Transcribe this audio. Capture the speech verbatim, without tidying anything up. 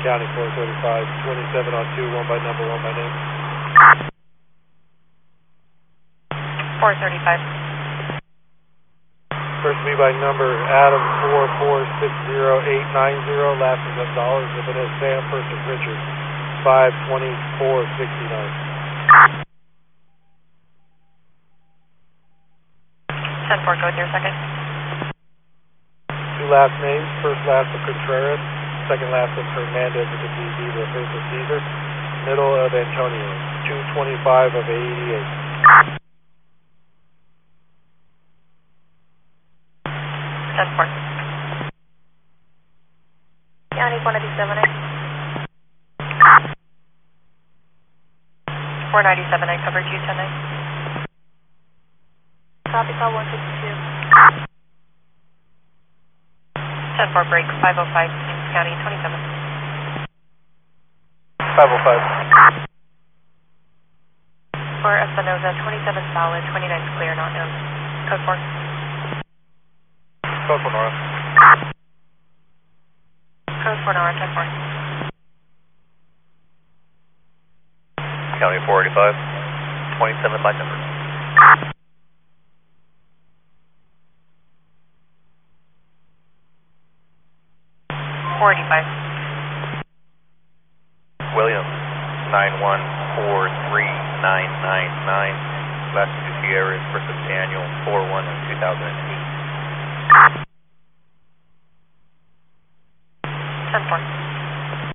County four thirty-five, twenty-seven on two, one by number, one by name. four thirty-five. First be by number Adam four four six zero eight nine zero, last is Gonzalez, if it is Sam, first is Richard, five twenty-four sixty-nine. ten four, go with your second. Two last names, first last of Contreras, second last of Hernandez with the D B, the first of Caesar, middle of Antonio, two twenty-five of eighty-eight. ten four. County four ninety-seven, I. four ninety-seven, I covered you, ten nine. Copy, call one fifty-two. ten four, break, five oh five, Kings County, twenty-seven. five oh five. For Espinoza, twenty-seven solid, twenty-nine clear, not known. Code four. Code for Nora. Code four, Nora, ten four. County four eighty-five, twenty-seven by number. four eighty-five. Williams, nine one four three nine nine nine, last two Sierras, first of Daniel, four one of two thousand eight. ten four.